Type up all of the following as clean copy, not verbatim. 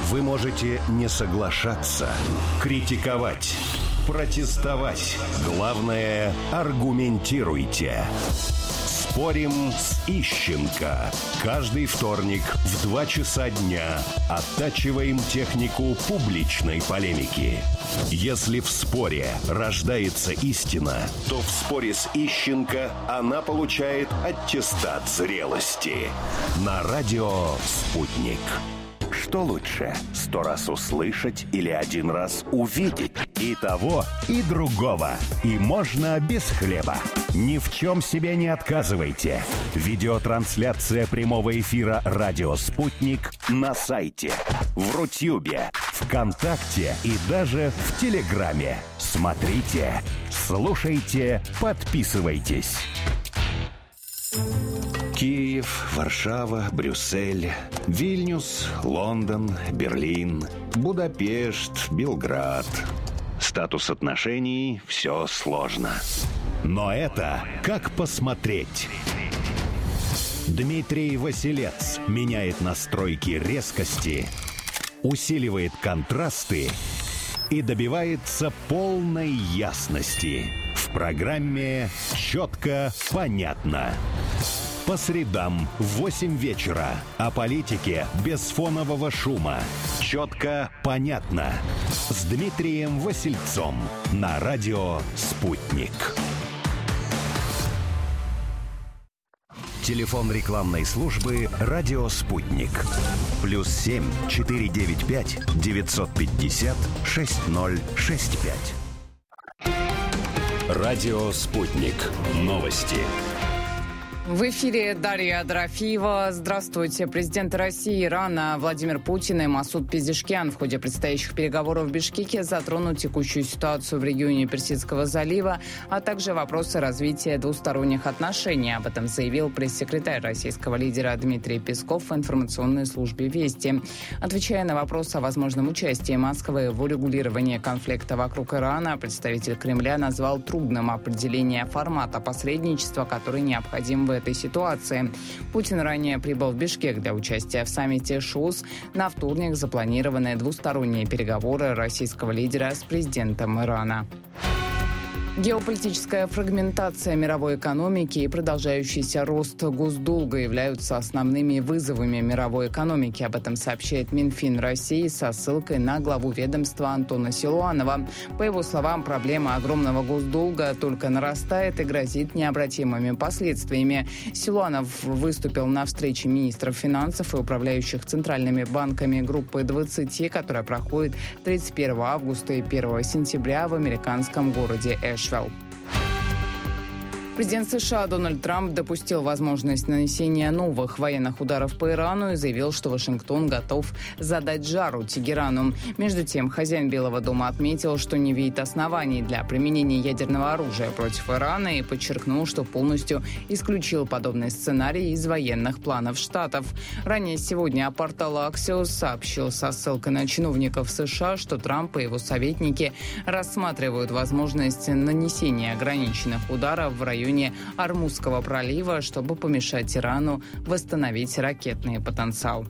Вы можете не соглашаться, критиковать, протестовать. Главное, аргументируйте. Спорим с Ищенко. Каждый вторник в 2 часа дня оттачиваем технику публичной полемики. Если в споре рождается истина, то в споре с Ищенко она получает аттестат зрелости. На радио «Спутник». Что лучше, 100 раз услышать или 1 раз увидеть? И того, и другого. И можно без хлеба. Ни в чем себе не отказывайте. Видеотрансляция прямого эфира «Радио Спутник» на сайте, в Рутюбе, ВКонтакте и даже в Телеграме. Смотрите, слушайте, подписывайтесь. Киев, Варшава, Брюссель, Вильнюс, Лондон, Берлин, Будапешт, Белград. Статус отношений – все сложно. Но это как посмотреть. Дмитрий Василец меняет настройки резкости, усиливает контрасты и добивается полной ясности. В программе «Четко, понятно». По средам в 8 вечера. О политике без фонового шума. Четко, понятно. С Дмитрием Васильцом. На радио «Спутник». Телефон рекламной службы «Радио Спутник». +7 495 950 6065. Радио «Спутник». Новости. В эфире Дарья Дорофеева. Здравствуйте. Президенты России и Ирана Владимир Путин и Масуд Пезешкиан в ходе предстоящих переговоров в Бишкеке затронут текущую ситуацию в регионе Персидского залива, а также вопросы развития двусторонних отношений. Об этом заявил пресс-секретарь российского лидера Дмитрий Песков в информационной службе «Вести». Отвечая на вопрос о возможном участии Москвы в урегулировании конфликта вокруг Ирана, представитель Кремля назвал трудным определение формата посредничества, который необходим в этой ситуации. Путин ранее прибыл в Бишкек для участия в саммите ШУС. На вторник запланированы двусторонние переговоры российского лидера с президентом Ирана. Геополитическая фрагментация мировой экономики и продолжающийся рост госдолга являются основными вызовами мировой экономики. Об этом сообщает Минфин России со ссылкой на главу ведомства Антона Силуанова. По его словам, проблема огромного госдолга только нарастает и грозит необратимыми последствиями. Силуанов выступил на встрече министров финансов и управляющих центральными банками группы 20, которая проходит 31 августа и 1 сентября в американском городе Эшвилл. Президент США Дональд Трамп допустил возможность нанесения новых военных ударов по Ирану и заявил, что Вашингтон готов задать жару Тегерану. Между тем, хозяин Белого дома отметил, что не видит оснований для применения ядерного оружия против Ирана и подчеркнул, что полностью исключил подобный сценарий из военных планов Штатов. Ранее сегодня портал Axios сообщил со ссылкой на чиновников США, что Трамп и его советники рассматривают возможность нанесения ограниченных ударов в районе Ормузского пролива, чтобы помешать Ирану восстановить ракетный потенциал.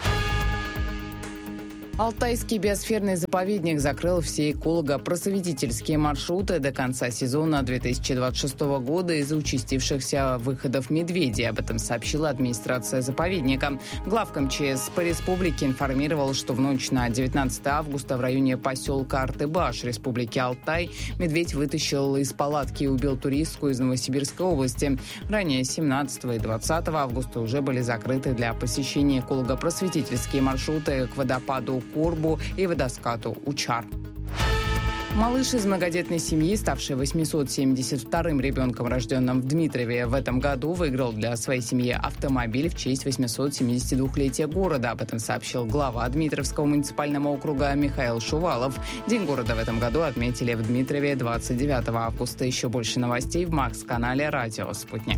Алтайский биосферный заповедник закрыл все эколого-просветительские маршруты до конца сезона 2026 года из-за участившихся выходов медведей. Об этом сообщила администрация заповедника. Главк МЧС по республике информировал, что в ночь на 19 августа в районе поселка Артыбаш Республики Алтай медведь вытащил из палатки и убил туристку из Новосибирской области. Ранее 17 и 20 августа уже были закрыты для посещения эколого-просветительские маршруты к водопаду Корбу и водоскату Учар. Малыш из многодетной семьи, ставший 872-м ребенком, рожденным в Дмитрове в этом году, выиграл для своей семьи автомобиль в честь 872-летия города. Об этом сообщил глава Дмитровского муниципального округа Михаил Шувалов. День города в этом году отметили в Дмитрове 29 августа. Еще больше новостей в Макс-канале «Радио Спутник».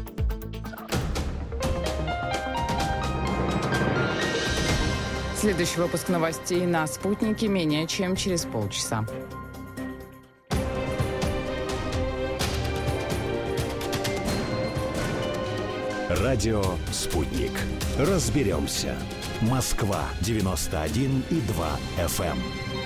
Следующий выпуск новостей на «Спутнике» менее чем через полчаса. Радио «Спутник». Разберемся. Москва 91,2 FM.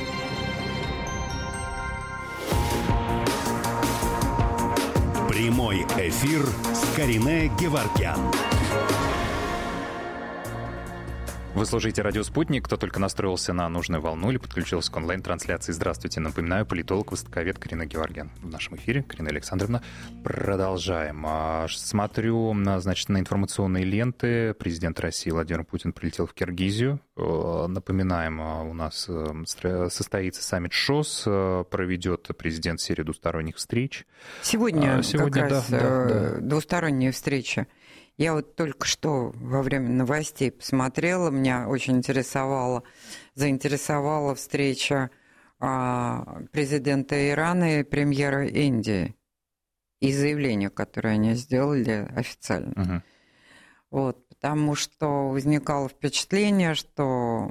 Прямой эфир с Каринэ Геворгян. Вы слушаете «Радио Спутник». Кто только настроился на нужную волну или подключился к онлайн-трансляции, здравствуйте. Напоминаю, политолог, востоковед Каринэ Геворгян в нашем эфире. Каринэ Александровна, продолжаем. Смотрю, значит, на информационные ленты. Президент России Владимир Путин прилетел в Киргизию. Напоминаем, у нас состоится саммит ШОС, проведет президент серию двусторонних встреч. Сегодня как раз да. двусторонняя встреча. Я вот только что во время новостей посмотрела, меня очень заинтересовала встреча президента Ирана и премьера Индии и заявление, которое они сделали официально. Угу. Вот, потому что возникало впечатление, что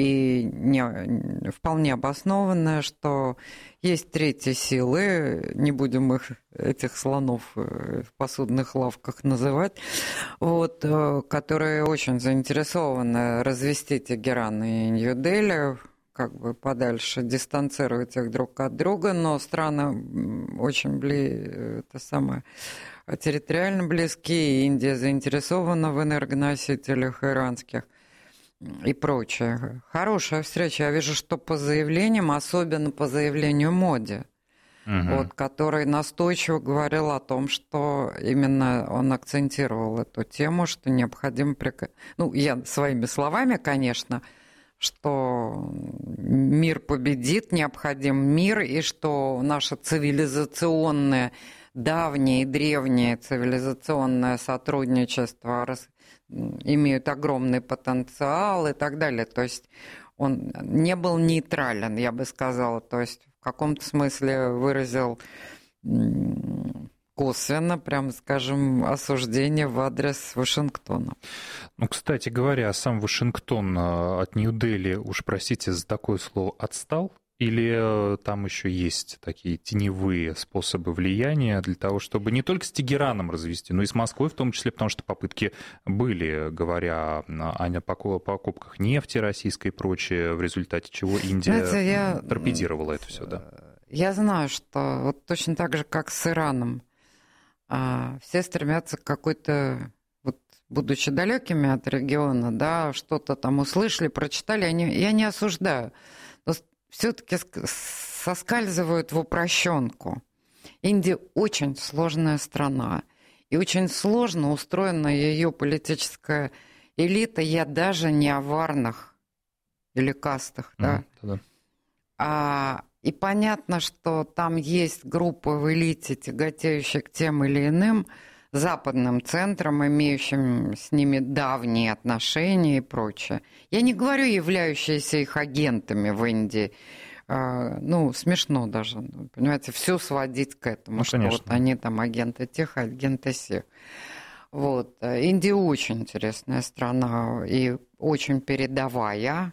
вполне обоснованное, что есть третьи силы, не будем этих слонов в посудных лавках называть, вот, которые очень заинтересованы развести Тегеран и Нью-Дели, как бы подальше, дистанцировать их друг от друга, но страны очень территориально близкие, Индия заинтересована в энергоносителях иранских и прочее. Хорошая встреча. Я вижу, что по заявлениям, особенно по заявлению Моди, вот, который настойчиво говорил о том, что именно он акцентировал эту тему, что необходимо... я своими словами, конечно, что мир победит, необходим мир, и что наше цивилизационное, давнее и древнее цивилизационное сотрудничество имеют огромный потенциал и так далее. То есть он не был нейтрален, я бы сказала. То есть в каком-то смысле выразил косвенно, прям скажем, осуждение в адрес Вашингтона. Ну, кстати говоря, сам Вашингтон от Нью-Дели, уж простите за такое слово, отстал? Или там еще есть такие теневые способы влияния для того, чтобы не только с Тегераном развести, но и с Москвой в том числе, потому что попытки были, говоря о покупках нефти российской и прочее, в результате чего Индия торпедировала это все, да? Я знаю, что вот точно так же, как с Ираном, все стремятся к какой-то, вот, будучи далекими от региона, да, что-то там услышали, прочитали, я не осуждаю, но все-таки соскальзывают в упрощенку. Индия очень сложная страна, и очень сложно устроена ее политическая элита, я даже не о варнах или кастах, да. И понятно, что там есть группы в элите, тяготеющие к тем или иным западным центрам, имеющим с ними давние отношения и прочее. Я не говорю, являющиеся их агентами в Индии. Смешно даже, понимаете, все сводить к этому, что вот они там агенты тех, агенты сех. Вот. Индия очень интересная страна и очень передовая.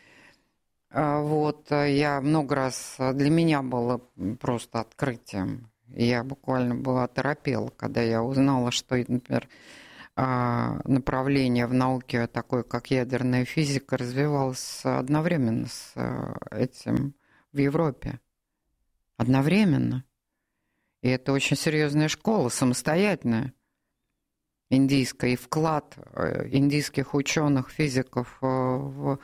Вот. Я много раз... Для меня было просто открытием. Я буквально была оторопела, когда я узнала, что, например, направление в науке, такое как ядерная физика, развивалось одновременно с этим в Европе. Одновременно. И это очень серьезная школа, самостоятельная, индийская. И вклад индийских ученых, физиков в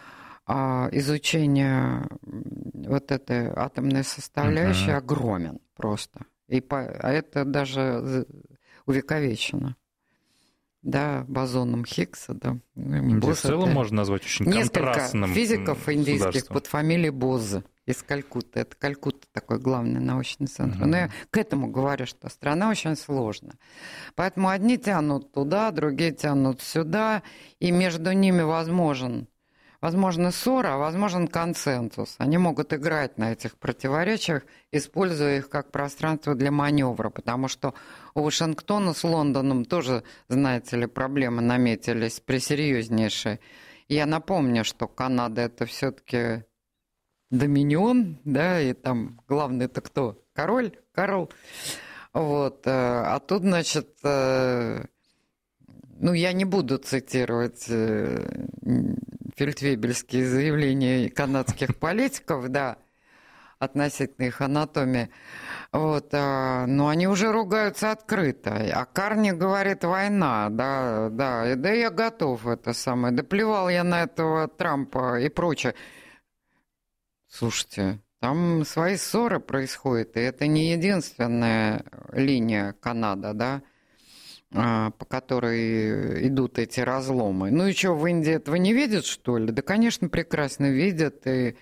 изучение вот этой атомной составляющей огромен просто. А это даже увековечено. Да, бозоном Хиггса, да. Индию в целом можно назвать очень контрастным. Несколько физиков индийских под фамилией Боза из Калькутты. Это Калькутта такой главный научный центр. Но я к этому говорю, что страна очень сложная. Поэтому одни тянут туда, другие тянут сюда, и между ними возможна ссора, а возможен консенсус. Они могут играть на этих противоречиях, используя их как пространство для маневра, потому что у Вашингтона с Лондоном тоже, знаете ли, проблемы наметились пресерьезнейшие. Я напомню, что Канада — это все-таки доминион, да, и там главный-то кто? Карл. Вот. А тут, значит, я не буду цитировать фельдфебельские заявления канадских политиков, да, относительно их анатомии. Но они уже ругаются открыто. А Карни говорит, война, да, я готов это самое. Да плевал я на этого Трампа и прочее. Слушайте, там свои ссоры происходят, и это не единственная линия Канады, да, по которой идут эти разломы. Ну и что, в Индии этого не видят, что ли? Да, конечно, прекрасно видят, и,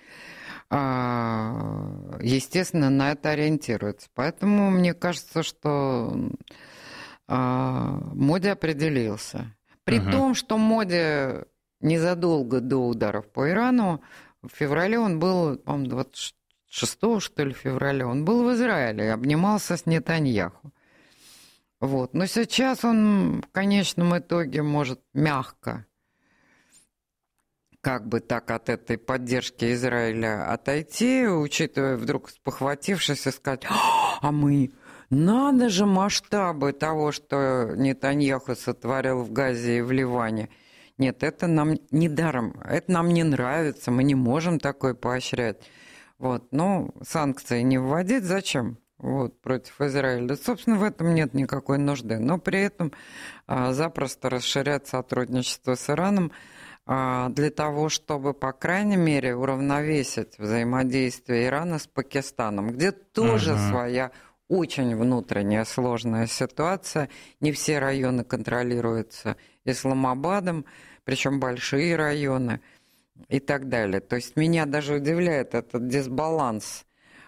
естественно, на это ориентируются. Поэтому мне кажется, что Моди определился. При том, что Моди незадолго до ударов по Ирану, в феврале он был, по-моему, 26 что ли, февраля, он был в Израиле и обнимался с Нетаньяху. Но сейчас он в конечном итоге может мягко, как бы так, от этой поддержки Израиля отойти, учитывая вдруг спохватившись и сказать, надо же масштабы того, что Нетаньяху сотворил в Газе и в Ливане. Нет, это нам не даром, это нам не нравится, мы не можем такое поощрять. Санкции не вводить зачем? Против Израиля. Собственно, в этом нет никакой нужды. Но при этом запросто расширять сотрудничество с Ираном для того, чтобы, по крайней мере, уравновесить взаимодействие Ирана с Пакистаном, где тоже своя очень внутренняя сложная ситуация. Не все районы контролируются Исламабадом, причем большие районы и так далее. То есть меня даже удивляет этот дисбаланс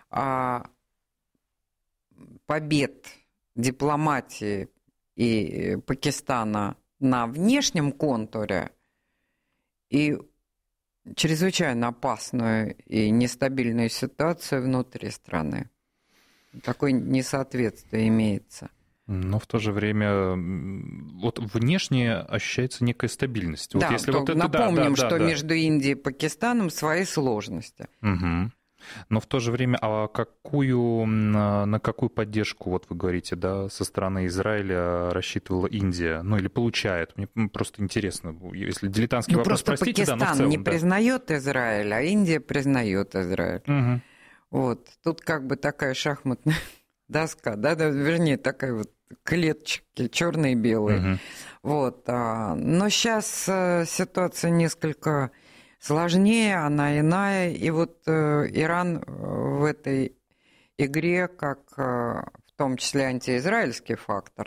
побед дипломатии и Пакистана на внешнем контуре и чрезвычайно опасную и нестабильную ситуацию внутри страны. Такое несоответствие имеется. Но в то же время внешне ощущается некая стабильность. Да, если напомним, что между Индией и Пакистаном свои сложности. Угу. Но в то же время, на какую поддержку, вы говорите, со стороны Израиля рассчитывала Индия? Или получает? Мне просто интересно, если дилетантский вопрос, просто простите, Пакистан но в целом, не признает Израиль, а Индия признает Израиль. Угу. Тут как бы такая шахматная доска, вернее, такая клеточки, черные и белые. Угу. Но сейчас ситуация несколько сложнее, она иная, и Иран в этой игре, как в том числе антиизраильский фактор,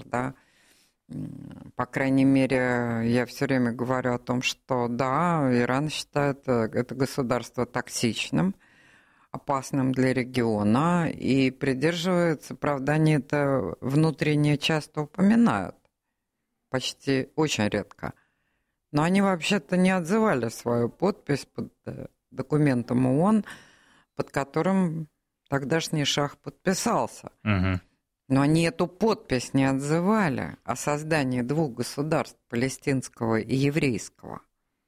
по крайней мере, я все время говорю о том, что Иран считает это государство токсичным, опасным для региона, и придерживается, правда, они это внутренне часто упоминают, почти очень редко. Но они вообще-то не отзывали свою подпись под документом ООН, под которым тогдашний шах подписался. Угу. Но они эту подпись не отзывали о создании двух государств, палестинского и еврейского.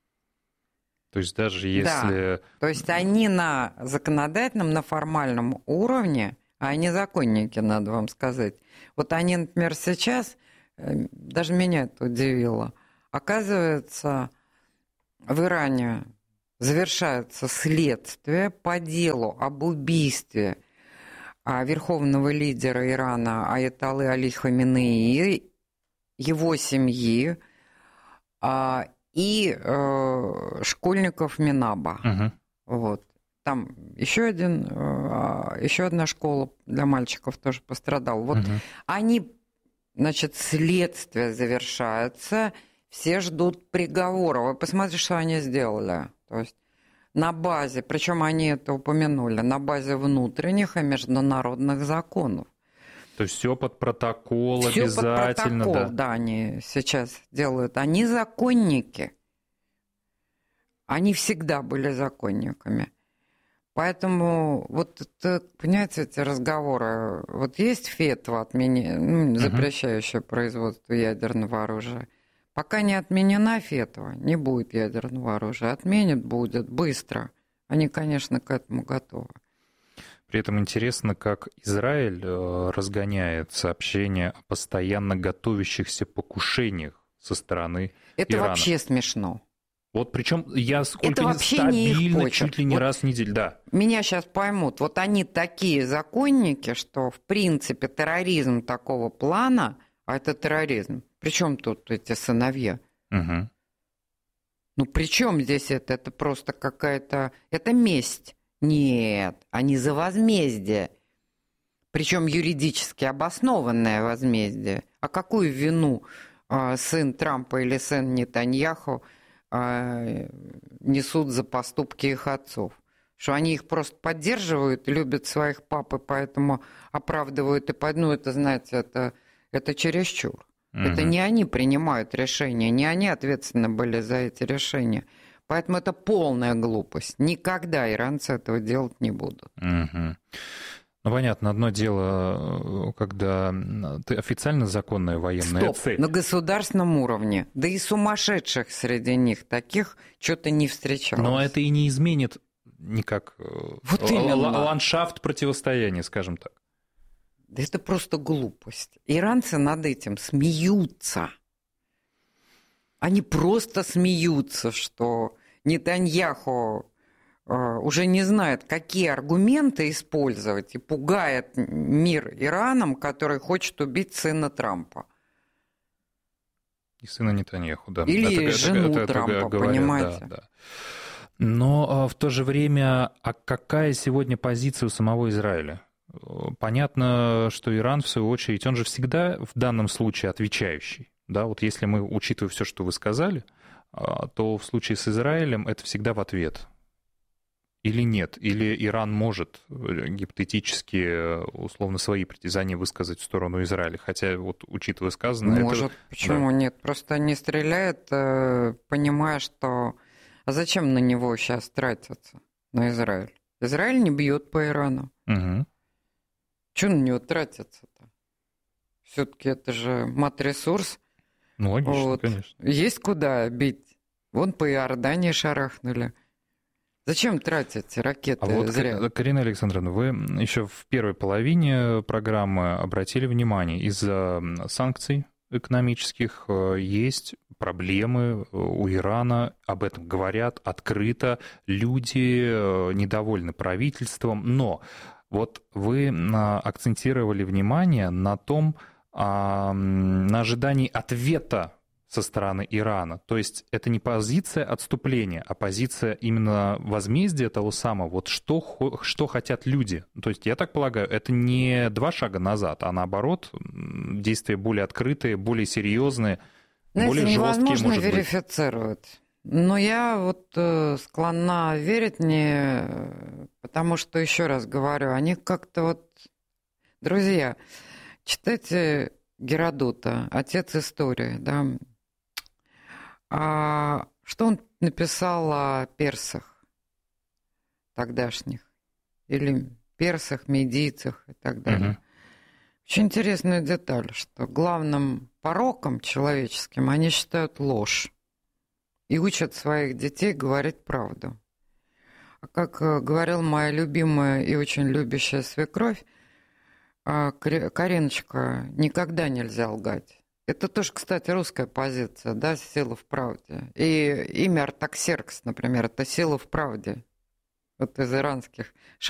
То есть даже если... Да. То есть они на законодательном, на формальном уровне, а они законники, надо вам сказать. Они, например, сейчас, даже меня это удивило, оказывается, в Иране завершается следствие по делу об убийстве верховного лидера Ирана Аятоллы Али Хаминеи, его семьи и школьников Минаба. Угу. Там еще одна школа для мальчиков тоже пострадала. Угу. Они, следствие завершается, все ждут приговора. Вы посмотрите, что они сделали. То есть на базе, причем они это упомянули, на базе внутренних и международных законов. То есть все под протокол всё обязательно. Под протокол, да, они сейчас делают. Они законники. Они всегда были законниками. Поэтому понимаете, эти разговоры. Есть фетва запрещающая производство ядерного оружия. Пока не отменена фетва, не будет ядерного оружия. Отменят будет быстро. Они, конечно, к этому готовы. При этом интересно, как Израиль разгоняет сообщения о постоянно готовящихся покушениях со стороны Это Ирана. вообще смешно. Вот причем я сколько вообще стабильно, чуть ли не раз в неделю, да. Меня сейчас поймут. Вот они такие законники, что, в принципе, терроризм такого плана, а это терроризм. Причем тут эти сыновья? Угу. Ну, при чем здесь это? Это просто какая-то... Это месть. Нет, они за возмездие. Причем юридически обоснованное возмездие. А какую вину сын Трампа или сын Нетаньяху несут за поступки их отцов? Что они их просто поддерживают, любят своих пап, и поэтому оправдывают. Ну, это, знаете, это чересчур. Это не они принимают решения, не они ответственны были за эти решения. Поэтому это полная глупость. Никогда иранцы этого делать не будут. Ну, понятно, одно дело, когда ты официально законная военная цель. На государственном уровне. Да и сумасшедших среди них таких что-то не встречалось. Но это и не изменит никак вот ландшафт противостояния, скажем так. Да это просто глупость. Иранцы над этим смеются. Они просто смеются, что Нетаньяху уже не знает, какие аргументы использовать, и пугает мир Ираном, который хочет убить сына Трампа. И сына Нетаньяху, да. Или жену Трампа, говорят, понимаете? Да. Но в то же время, а какая сегодня позиция у самого Израиля? Понятно, что Иран, в свою очередь, он же всегда в данном случае отвечающий. Да? Вот если мы, учитывая все, что вы сказали, то в случае с Израилем это всегда в ответ. Или нет? Или Иран может гипотетически, условно, свои притязания высказать в сторону Израиля? Хотя, вот, учитывая сказанное... Может, почему нет? Просто не стреляет, понимая, что... А зачем на него сейчас тратиться, на Израиль? Израиль не бьет по Ирану. Угу. Чего на него тратиться-то? Все-таки это же мат-ресурс. Ну, логично, вот. Конечно. Есть куда бить. Вон по Иордании шарахнули. Зачем тратить ракеты зря? Вот, Карина Александровна, вы еще в первой половине программы обратили внимание, из-за санкций экономических есть проблемы у Ирана, об этом говорят открыто, люди недовольны правительством, но вот вы акцентировали внимание на том, на ожидании ответа со стороны Ирана. То есть это не позиция отступления, а позиция именно возмездия того самого, вот что хотят люди. То есть, я так полагаю, это не 2 шага назад, а наоборот, действия более открытые, более серьезные, более жесткие, невозможно может быть. верифицировать. Но я вот склонна верить не... Потому что, еще раз говорю, они как-то вот... Друзья, читайте Геродота, отец истории, да. А что он написал о персах тогдашних? Или персах, медийцах и так далее. Очень интересная деталь, что главным пороком человеческим они считают ложь и учат своих детей говорить правду. А как говорила моя любимая и очень любящая свекровь, Кариночка, никогда нельзя лгать. Это тоже, кстати, русская позиция, да, сила в правде. И имя Артаксеркс, например, это сила в правде. Вот из иранских